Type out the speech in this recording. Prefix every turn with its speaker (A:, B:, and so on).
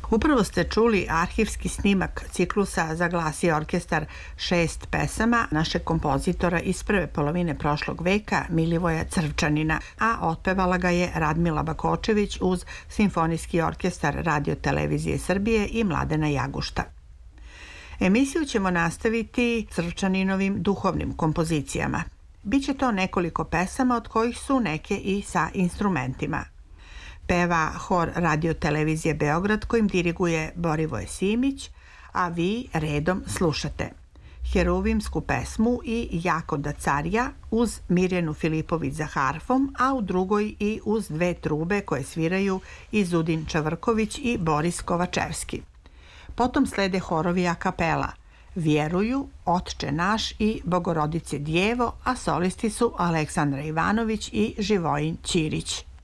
A: Upravo ste čuli arhivski snimak ciklusa Zaglasio orkestar 6 pesama našeg kompozitora iz prve polovine prošlog veka Milivoja Crvčanina, a otpevala ga je Radmila Bakočević uz Simfonijski orkestar Radio televizije Srbije i Mladena Jagušta. Emisiju ćemo nastaviti Crvčaninovim duhovnim kompozicijama. Biće to nekoliko pesama od kojih su neke i sa instrumentima. Peva hor Radio televizije Beograd kojim diriguje Borivoje Simić, a vi redom slušate Heruvimsku pesmu i Jakoda Carija uz Mirjanu Filipović za harfom, a u drugoj i uz dve trube koje sviraju Izudin Čavrković i Boris Kovačevski. Potom slede horovi a kapela Vjeruju, Otče naš i Bogorodice Djevo, a solisti su Aleksandra Ivanović i Živojin Ćirić.